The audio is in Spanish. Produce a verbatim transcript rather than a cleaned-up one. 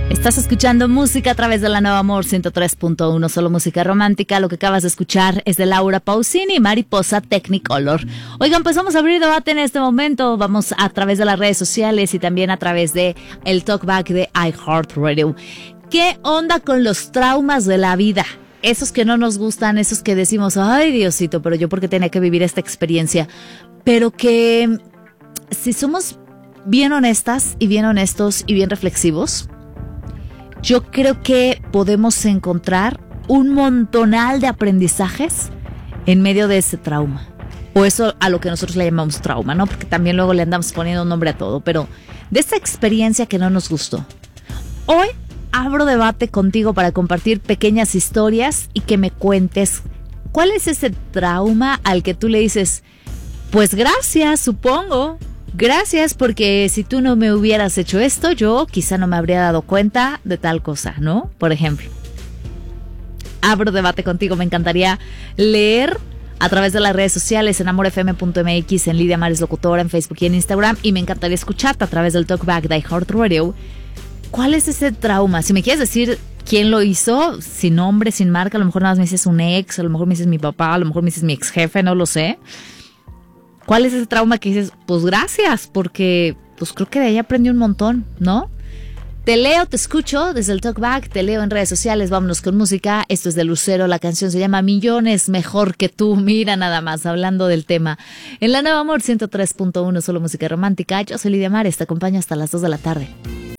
Estás escuchando música a través de la Nueva Amor ciento tres punto uno, solo música romántica. Lo que acabas de escuchar es de Laura Pausini, Mariposa Technicolor. Oigan, pues vamos a abrir debate en este momento. Vamos a través de las redes sociales y también a través de el Talkback de iHeartRadio. ¿Qué onda con los traumas de la vida? Esos que no nos gustan, esos que decimos, ay Diosito, pero yo porque tenía que vivir esta experiencia. Pero que si somos bien honestas y bien honestos y bien reflexivos, yo creo que podemos encontrar un montonal de aprendizajes en medio de ese trauma. O eso a lo que nosotros le llamamos trauma, ¿no? Porque también luego le andamos poniendo un nombre a todo. Pero de esa experiencia que no nos gustó. Hoy abro debate contigo para compartir pequeñas historias y que me cuentes cuál es ese trauma al que tú le dices, pues gracias, supongo. Gracias, porque si tú no me hubieras hecho esto, yo quizá no me habría dado cuenta de tal cosa, ¿no? Por ejemplo, abro debate contigo. Me encantaría leer a través de las redes sociales en amor f m punto m x, en Lidia Mares Locutora, en Facebook y en Instagram. Y me encantaría escucharte a través del Talkback de iHeartRadio. ¿Cuál es ese trauma? Si me quieres decir quién lo hizo, sin nombre, sin marca, a lo mejor nada más me dices un ex, a lo mejor me dices mi papá, a lo mejor me dices mi ex jefe, no lo sé. ¿Cuál es ese trauma que dices, pues gracias, porque pues creo que de ahí aprendí un montón, ¿no? Te leo, te escucho desde el Talkback, te leo en redes sociales, vámonos con música. Esto es de Lucero, la canción se llama Millones Mejor que Tú. Mira nada más, hablando del tema. En la Nueva Amor ciento tres punto uno, solo música romántica. Yo soy Lidia Mares, te acompaño hasta las dos de la tarde.